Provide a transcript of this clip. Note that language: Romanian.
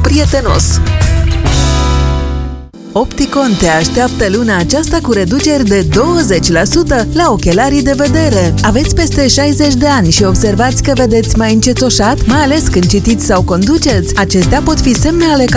prietenos. Opticon te așteaptă luna aceasta cu reduceri de 20% la ochelarii de vedere. Aveți peste 60 de ani și observați că vedeți mai încetoșat, mai ales când citiți sau conduceți? Acestea pot fi semne ale